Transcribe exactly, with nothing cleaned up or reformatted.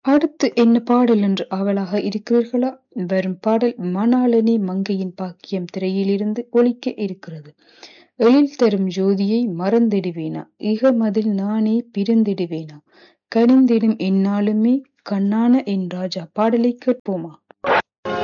அடுத்து என்ன பாடல் என்று ஆவலாக இருக்கிறீர்களா? வரும் பாடல் மணாளனி மங்கையின் பாக்கியம் திரையிலிருந்து ஒலிக்க இருக்கிறது. எழில் தரும் ஜோதியை மறந்திடுவேனா, இகமதில் நானே பிரிந்திடுவேனா, கனிந்திடும் எந்நாளுமே கண்ணான என் ராஜா. பாடலை கேட்போமா?